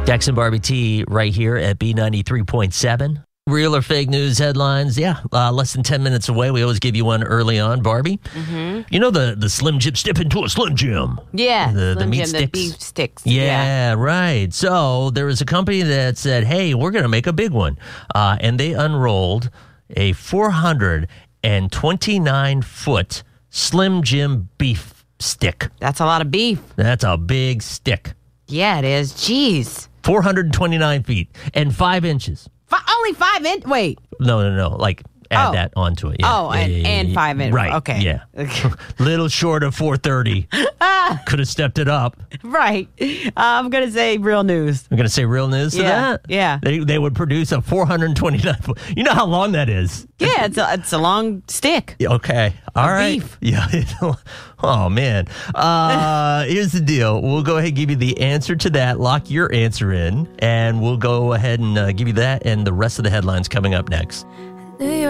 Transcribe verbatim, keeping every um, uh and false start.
Jackson Barbie T right here at B ninety-three point seven. Real or fake news headlines? Yeah, uh, less than ten minutes away. We always give you one early on, Barbie. Mm-hmm. You know the, the Slim Jim, step into a Slim Jim. Yeah, the, Slim the meat Jim, sticks. the beef sticks. Yeah, yeah, right. So there was a company that said, hey, we're going to make a big one. Uh, and they unrolled a four hundred twenty-nine foot Slim Jim beef stick. That's a lot of beef. That's a big stick. Yeah, it is. Jeez. four hundred twenty-nine feet and five inches. F- only five inch? Wait. No, no, no. Like, add Oh. that onto it. Yeah. Oh, Yeah, and, yeah, yeah, and yeah. five inch. Right. Okay. Yeah. Little short of four thirty. Could have stepped it up. Right. Uh, I'm going to say real news. I'm going to say real news to Yeah, that? yeah. They, they would produce a four hundred twenty-nine foot. You know how long that is? Yeah, it's a, it's a long stick. Yeah, okay. All right. beef. Yeah. Oh, man. Uh, here's the deal. We'll go ahead and give you the answer to that. Lock your answer in, and we'll go ahead and uh, give you that and the rest of the headlines coming up next.